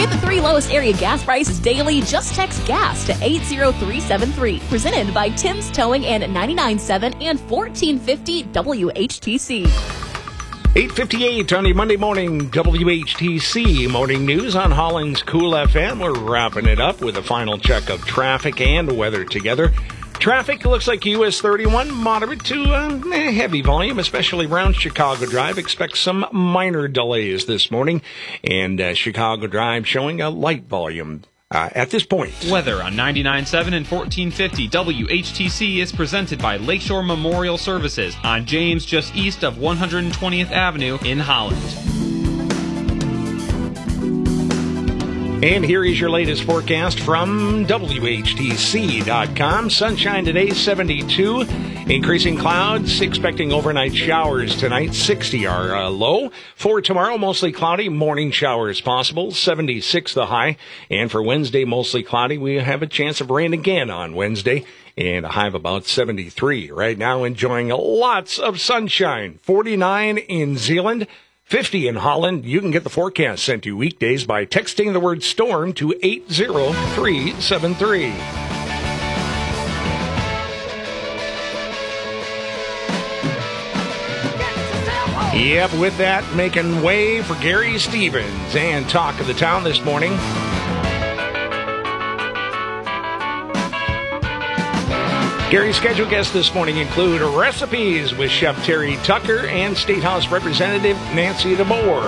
Get the 3 lowest area gas prices daily. Just text GAS to 80373. Presented by Tim's Towing and 99.7 and 1450 WHTC. 8:58 on your Monday morning WHTC morning news on Holland's Cool FM. We're wrapping it up with a final check of traffic and weather together. Traffic looks like US 31, moderate to heavy volume, especially around Chicago Drive. Expect some minor delays this morning. And Chicago Drive showing a light volume at this point. Weather on 99.7 and 1450 WHTC is presented by Lakeshore Memorial Services on James, just east of 120th Avenue in Holland. And here is your latest forecast from WHTC.com. Sunshine today, 72. Increasing clouds, expecting overnight showers tonight. 60 our low. For tomorrow, mostly cloudy, morning showers possible. 76 the high. And for Wednesday, mostly cloudy. We have a chance of rain again on Wednesday. And a high of about 73. Right now, enjoying lots of sunshine. 49 in Zeeland. 50 in Holland. You can get the forecast sent to you weekdays by texting the word storm to 80373. Yep, with that, making way for Gary Stevens and Talk of the Town this morning. Gary's scheduled guests this morning include recipes with Chef Terry Tucker and State House Representative Nancy DeBoer.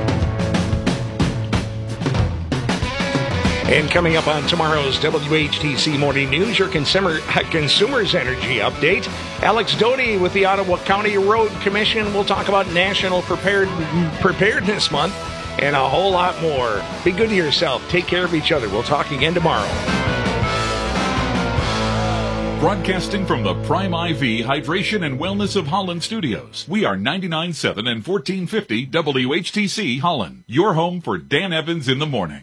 And coming up on tomorrow's WHTC Morning News, your Consumers Energy Update. Alex Doty with the Ottawa County Road Commission will talk about National Preparedness Month and a whole lot more. Be good to yourself. Take care of each other. We'll talk again tomorrow. Broadcasting from the Prime IV Hydration and Wellness of Holland studios, we are 99.7 and 1450 WHTC Holland, your home for Dan Evans in the morning.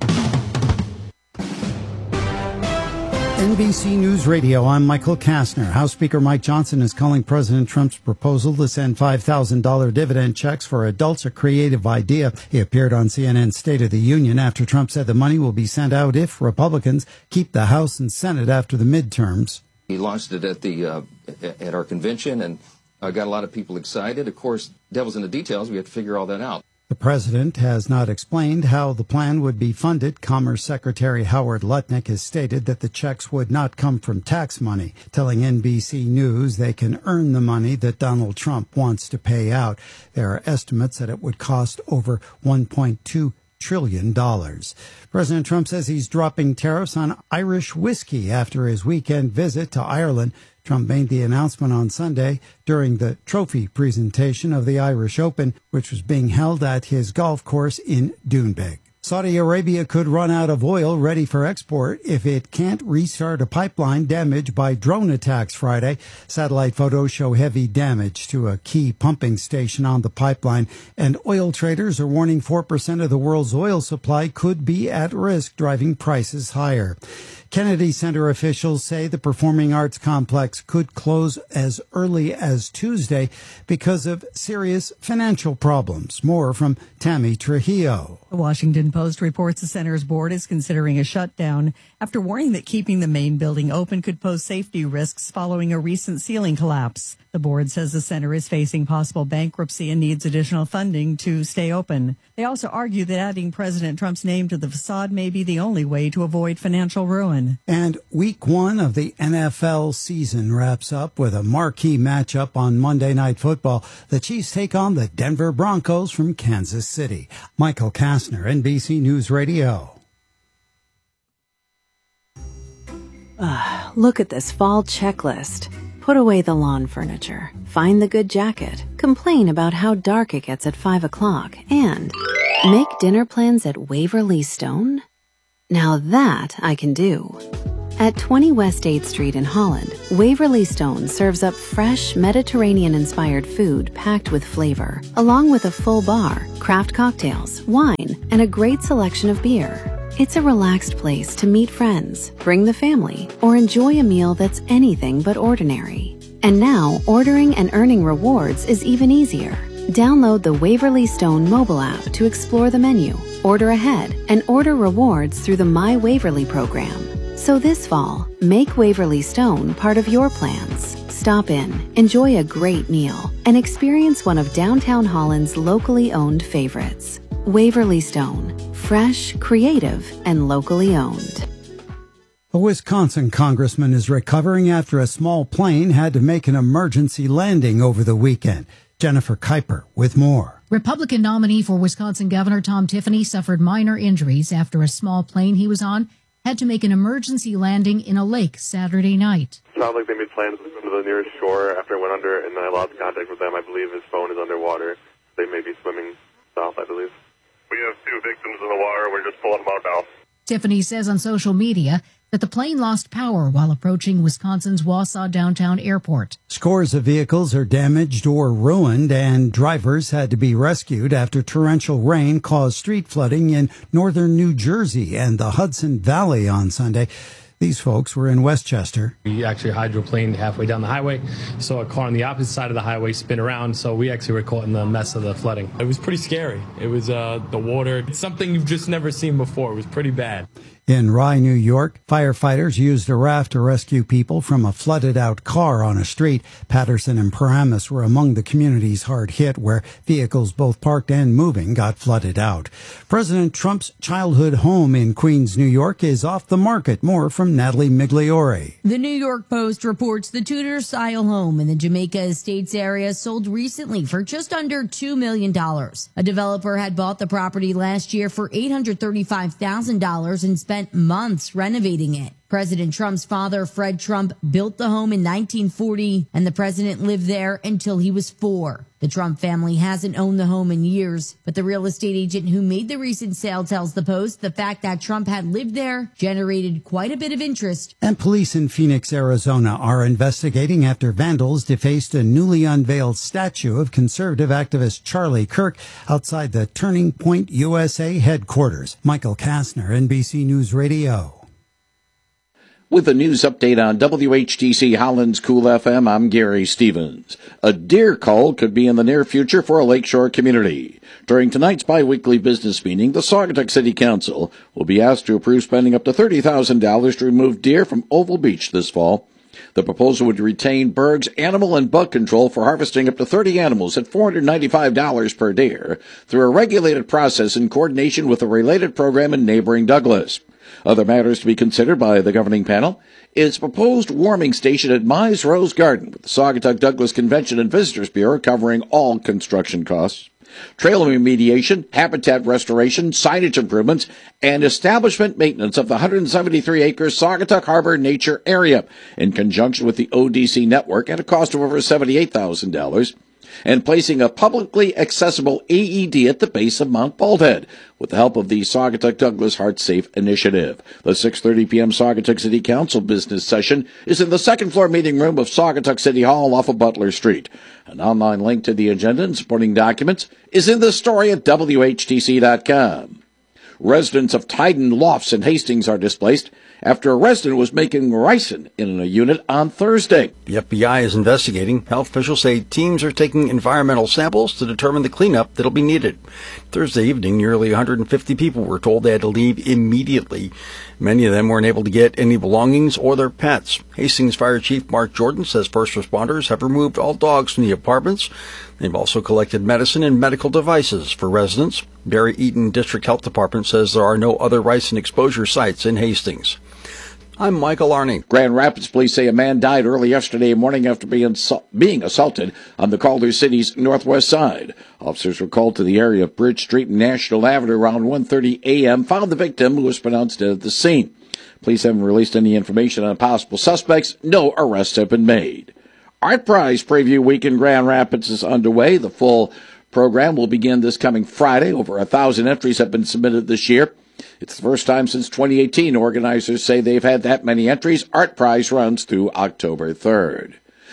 NBC News Radio, I'm Michael Kastner. House Speaker Mike Johnson is calling President Trump's proposal to send $5,000 dividend checks for adults a creative idea. He appeared on CNN's State of the Union after Trump said the money will be sent out if Republicans keep the House and Senate after the midterms. He launched it at our convention and got a lot of people excited. Of course, devil's in the details. We have to figure all that out. The president has not explained how the plan would be funded. Commerce Secretary Howard Lutnick has stated that the checks would not come from tax money, telling NBC News they can earn the money that Donald Trump wants to pay out. There are estimates that it would cost over $1.2 trillion. President Trump says he's dropping tariffs on Irish whiskey after his weekend visit to Ireland. Trump made the announcement on Sunday during the trophy presentation of the Irish Open, which was being held at his golf course in Doonbeg. Saudi Arabia could run out of oil ready for export if it can't restart a pipeline damaged by drone attacks Friday. Satellite photos show heavy damage to a key pumping station on the pipeline, and oil traders are warning 4% of the world's oil supply could be at risk, driving prices higher. Kennedy Center officials say the Performing Arts Complex could close as early as Tuesday because of serious financial problems. More from Tammy Trujillo. The Washington Post reports the center's board is considering a shutdown after warning that keeping the main building open could pose safety risks following a recent ceiling collapse. The board says the center is facing possible bankruptcy and needs additional funding to stay open. They also argue that adding President Trump's name to the facade may be the only way to avoid financial ruin. And week 1 of the NFL season wraps up with a marquee matchup on Monday Night Football. The Chiefs take on the Denver Broncos from Kansas City. Michael Kastner, NBC News Radio. Look at this fall checklist. Put away the lawn furniture, find the good jacket, complain about how dark it gets at 5 o'clock, and make dinner plans at Waverly Stone? Now that I can do. At 20 West 8th Street in Holland, Waverly Stone serves up fresh Mediterranean-inspired food packed with flavor, along with a full bar, craft cocktails, wine, and a great selection of beer. It's a relaxed place to meet friends, bring the family, or enjoy a meal that's anything but ordinary. And now, ordering and earning rewards is even easier. Download the Waverly Stone mobile app to explore the menu order ahead, and order rewards through the My Waverly program. So this fall, make Waverly Stone part of your plans. Stop in, enjoy a great meal, and experience one of downtown Holland's locally owned favorites. Waverly Stone, fresh, creative, and locally owned. A Wisconsin congressman is recovering after a small plane had to make an emergency landing over the weekend. Jennifer Kuiper with more. Republican nominee for Wisconsin Governor Tom Tiffany suffered minor injuries after a small plane he was on had to make an emergency landing in a lake Saturday night. It sounded like they made plans to go to the nearest shore after it went under, and I lost contact with them. I believe his phone is underwater. They may be swimming south, I believe. We have 2 victims in the water. We're just pulling them out now. Tiffany says on social media that the plane lost power while approaching Wisconsin's Wausau downtown airport. Scores of vehicles are damaged or ruined, and drivers had to be rescued after torrential rain caused street flooding in northern New Jersey and the Hudson Valley on Sunday. These folks were in Westchester. We actually hydroplaned halfway down the highway, so a car on the opposite side of the highway spin around, so we actually were caught in the mess of the flooding. It was pretty scary. It was the water. It's something you've just never seen before. It was pretty bad. In Rye, New York, firefighters used a raft to rescue people from a flooded-out car on a street. Patterson and Paramus were among the communities hard hit, where vehicles both parked and moving got flooded out. President Trump's childhood home in Queens, New York is off the market. More from Natalie Migliore. The New York Post reports the Tudor-style home in the Jamaica Estates area sold recently for just under $2 million. A developer had bought the property last year for $835,000 and spent months renovating it. President Trump's father, Fred Trump, built the home in 1940, and the president lived there until he was 4. The Trump family hasn't owned the home in years, but the real estate agent who made the recent sale tells the Post the fact that Trump had lived there generated quite a bit of interest. And police in Phoenix, Arizona are investigating after vandals defaced a newly unveiled statue of conservative activist Charlie Kirk outside the Turning Point USA headquarters. Michael Kastner, NBC News Radio. With a news update on WHTC Holland's Cool FM, I'm Gary Stevens. A deer cull could be in the near future for a lakeshore community. During tonight's bi-weekly business meeting, the Saugatuck City Council will be asked to approve spending up to $30,000 to remove deer from Oval Beach this fall. The proposal would retain Berg's animal and bug control for harvesting up to 30 animals at $495 per deer through a regulated process in coordination with a related program in neighboring Douglas. Other matters to be considered by the governing panel is proposed warming station at Mize Rose Garden with the Saugatuck Douglas Convention and Visitors Bureau covering all construction costs, trail remediation, habitat restoration, signage improvements, and establishment maintenance of the 173-acre Saugatuck Harbor Nature Area in conjunction with the ODC network at a cost of over $78,000. And placing a publicly accessible AED at the base of Mount Baldhead with the help of the Saugatuck Douglas Heart Safe Initiative. The 6:30 p.m. Saugatuck City Council business session is in the second-floor meeting room of Saugatuck City Hall off of Butler Street. An online link to the agenda and supporting documents is in the story at WHTC.com. Residents of Tyden Lofts in Hastings are displaced after a resident was making ricin in a unit on Thursday. The FBI is investigating. Health officials say teams are taking environmental samples to determine the cleanup that'll be needed. Thursday evening, nearly 150 people were told they had to leave immediately. Many of them weren't able to get any belongings or their pets. Hastings Fire Chief Mark Jordan says first responders have removed all dogs from the apartments. They've also collected medicine and medical devices for residents. Barry Eaton District Health Department says there are no other ricin exposure sites in Hastings. I'm Michael Arning. Grand Rapids police say a man died early yesterday morning after being assaulted on the Calder City's northwest side. Officers were called to the area of Bridge Street and National Avenue around 1:30 a.m., found the victim, who was pronounced dead at the scene. Police haven't released any information on possible suspects. No arrests have been made. Art Prize Preview Week in Grand Rapids is underway. The full program will begin this coming Friday. Over 1,000 entries have been submitted this year. It's the first time since 2018 organizers say they've had that many entries. Art Prize runs through October 3rd.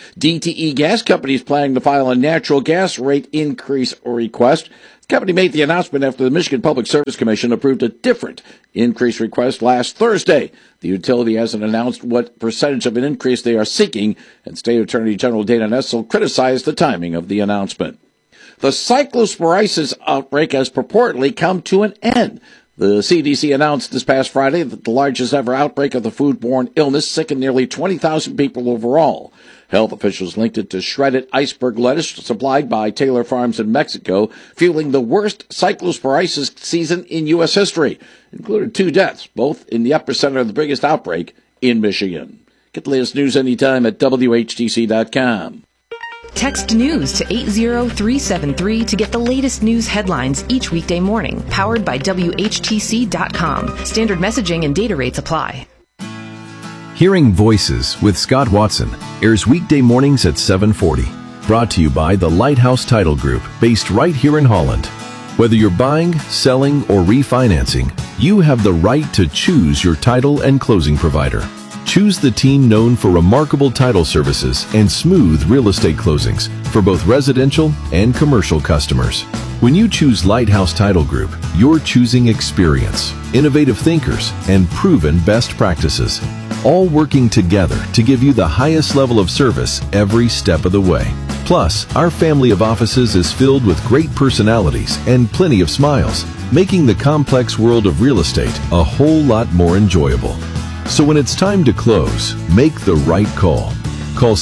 DTE Gas Company is planning to file a natural gas rate increase request. The company made the announcement after the Michigan Public Service Commission approved a different increase request last Thursday. The utility hasn't announced what percentage of an increase they are seeking, and State Attorney General Dana Nessel criticized the timing of the announcement. The cyclosporiasis outbreak has purportedly come to an end. The CDC announced this past Friday that the largest ever outbreak of the foodborne illness sickened nearly 20,000 people overall. Health officials linked it to shredded iceberg lettuce supplied by Taylor Farms in Mexico, fueling the worst cyclosporiasis season in U.S. history. It included 2 deaths, both in the epicenter of the biggest outbreak in Michigan. Get the latest news anytime at WHTC.com. Text news to 80373 to get the latest news headlines each weekday morning. Powered by WHTC.com. Standard messaging and data rates apply. Hearing Voices with Scott Watson airs weekday mornings at 7:40. Brought to you by the Lighthouse Title Group, based right here in Holland. Whether you're buying, selling, or refinancing, you have the right to choose your title and closing provider. Choose the team known for remarkable title services and smooth real estate closings for both residential and commercial customers. When you choose Lighthouse Title Group, you're choosing experience, innovative thinkers, and proven best practices, all working together to give you the highest level of service every step of the way. Plus, our family of offices is filled with great personalities and plenty of smiles, making the complex world of real estate a whole lot more enjoyable. So when it's time to close, make the right call. Call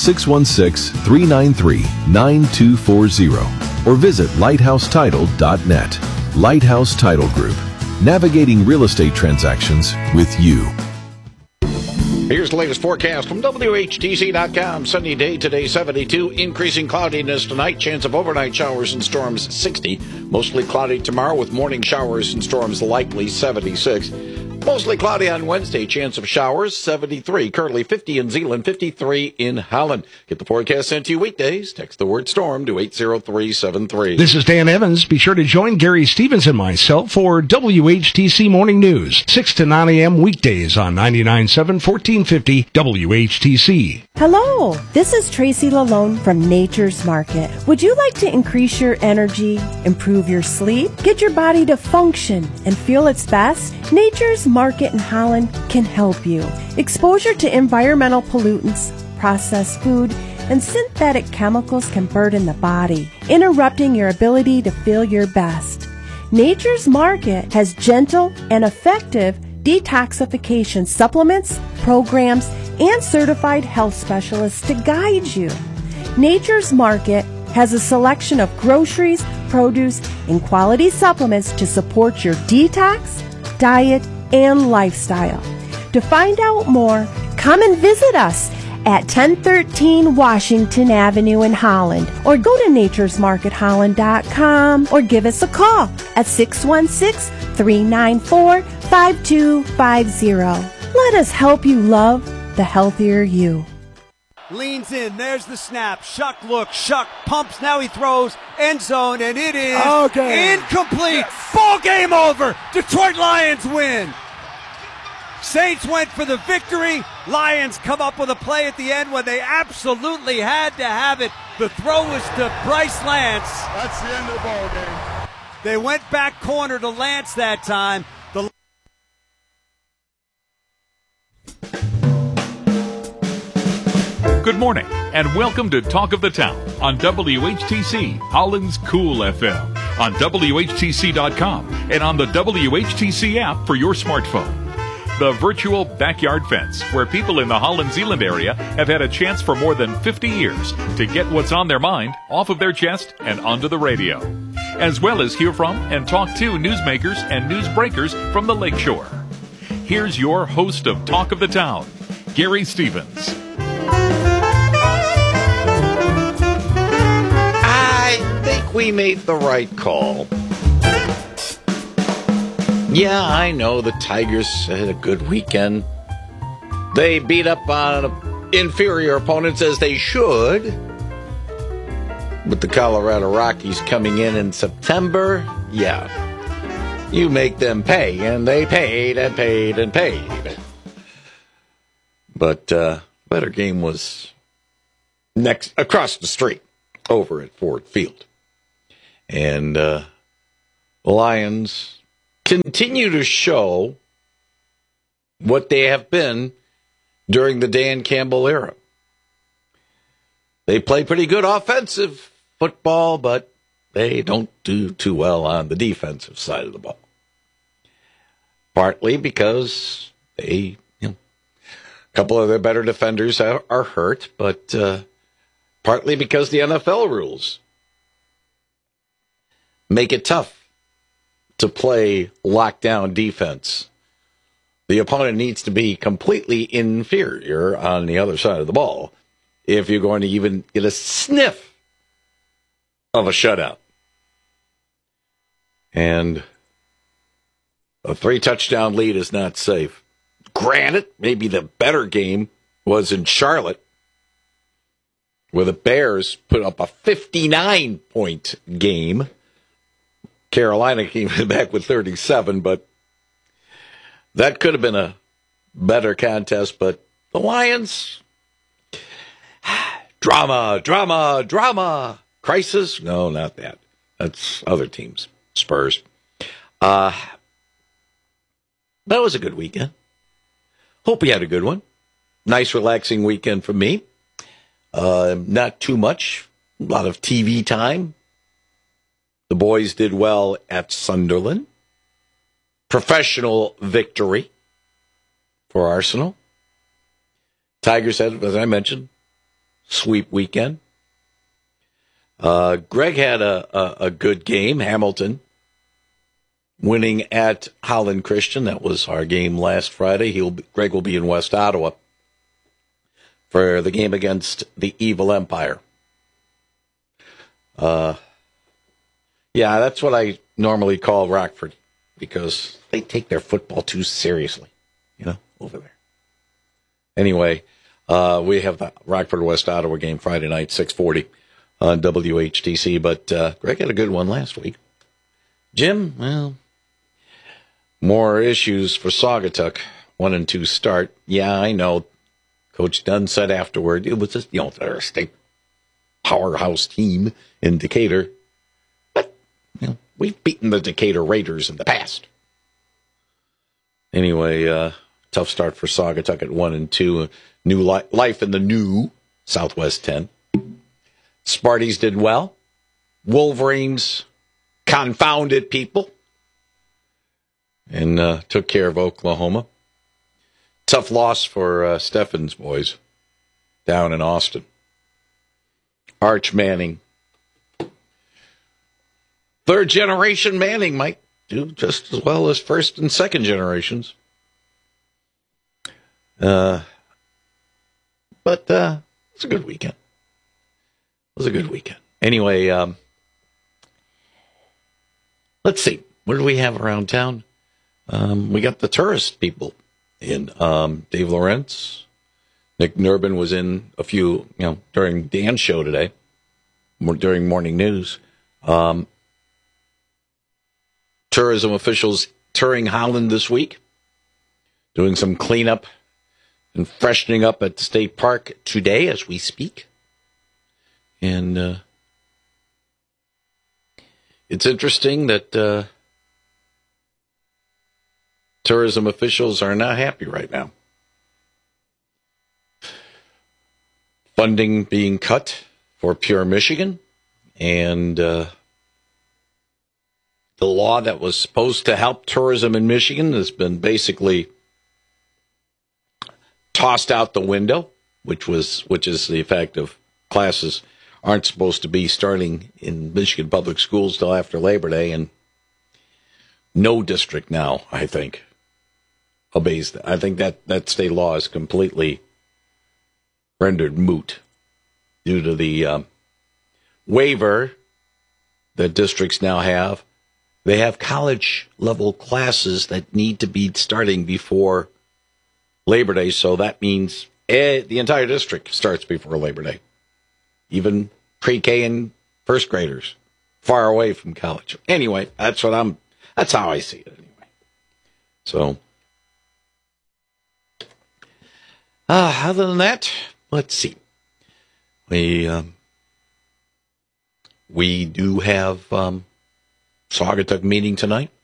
616-393-9240 or visit lighthousetitle.net. Lighthouse Title Group, navigating real estate transactions with you. Here's the latest forecast from WHTC.com. Sunny day today, 72. Increasing cloudiness tonight. Chance of overnight showers and storms, 60. Mostly cloudy tomorrow with morning showers and storms likely, 76. Mostly cloudy on Wednesday. Chance of showers, 73. Currently 50 in Zeeland, 53 in Holland. Get the forecast sent to you weekdays. Text the word storm to 80373. This is Dan Evans. Be sure to join Gary Stevens and myself for WHTC Morning News, 6 to 9 a.m. weekdays on 99.7, 1450 WHTC. Hello, this is Tracy Lalone from Nature's Market. Would you like to increase your energy, improve your sleep, get your body to function and feel its best? Nature's Market in Holland can help you. Exposure to environmental pollutants, processed food, and synthetic chemicals can burden the body, interrupting your ability to feel your best. Nature's Market has gentle and effective detoxification supplements, programs, and certified health specialists to guide you. Nature's Market has a selection of groceries, produce, and quality supplements to support your detox, diet, and lifestyle. To find out more, come and visit us at 1013 Washington Avenue in Holland, or go to naturesmarketholland.com, or give us a call at 616-394-5250. Let us help you love the healthier you. Leans in, there's the snap. Shuck looks, Shuck pumps, now he throws, end zone, and it is incomplete. Ball game over. Detroit Lions win. Saints went for the victory. Lions come up with a play at the end when they absolutely had to have it. The throw was to Bryce Lance. That's the end of the ball game. They went back corner to Lance that time. Good morning, and welcome to Talk of the Town on WHTC, Holland's Cool FM, on WHTC.com, and on the WHTC app for your smartphone. The virtual backyard fence, where people in the Holland-Zeeland area have had a chance for more than 50 years to get what's on their mind off of their chest and onto the radio, as well as hear from and talk to newsmakers and newsbreakers from the Lakeshore. Here's your host of Talk of the Town, Gary Stevens. We made the right call. Yeah, I know the Tigers had a good weekend. They beat up on inferior opponents as they should. With the Colorado Rockies coming in September, yeah, you make them pay, and they paid and paid and paid. But better game was next across the street over at Ford Field. And the Lions continue to show what they have been during the Dan Campbell era. They play pretty good offensive football, but they don't do too well on the defensive side of the ball. Partly because a couple of their better defenders are hurt, but partly because the NFL rules make it tough to play lockdown defense. The opponent needs to be completely inferior on the other side of the ball if you're going to even get a sniff of a shutout. And a 3-touchdown lead is not safe. Granted, maybe the better game was in Charlotte, where the Bears put up a 59-point game. Carolina came back with 37, but that could have been a better contest. But the Lions, drama. Crisis? No, not that. That's other teams. Spurs. That was a good weekend. Hope you had a good one. Nice, relaxing weekend for me. Not too much. A lot of TV time. The boys did well at Sunderland. Professional victory for Arsenal. Tigers had, as I mentioned, sweep weekend. Greg had a good game. Hamilton winning at Holland Christian. That was our game last Friday. Greg will be in West Ottawa for the game against the Evil Empire. Yeah, that's what I normally call Rockford, because they take their football too seriously, over there. Anyway, we have the Rockford West Ottawa game Friday night, 6:40 on WHTC, but Greg had a good one last week. Jim, well, more issues for Saugatuck. 1-2 start. Yeah, I know. Coach Dunn said afterward, it was just, they're a state powerhouse team in Decatur. But, we've beaten the Decatur Raiders in the past. Anyway, tough start for Saugatuck at 1-2. New life in the new Southwest 10. Sparties did well. Wolverines confounded people and took care of Oklahoma. Tough loss for Steffen's boys down in Austin. Arch Manning. Third generation Manning might do just as well as first and second generations. But it's a good weekend. Anyway, let's see. What do we have around town? We got the tourist people in. Dave Lawrence. Nick Nurbin was in a few, during Dan's show today, during morning news. Tourism officials touring Holland this week, doing some cleanup and freshening up at the state park today as we speak. And it's interesting that tourism officials are not happy right now. Funding being cut for Pure Michigan, and the law that was supposed to help tourism in Michigan has been basically tossed out the window, which is the effect of classes aren't supposed to be starting in Michigan public schools till after Labor Day, and no district now, I think, obeys that. I think that state law is completely rendered moot due to the waiver that districts now have. They have college-level classes that need to be starting before Labor Day, so that means the entire district starts before Labor Day. Even pre-K and first graders, far away from college. Anyway, that's how I see it anyway. So, other than that, let's see. We do have Saugatuck meeting tonight.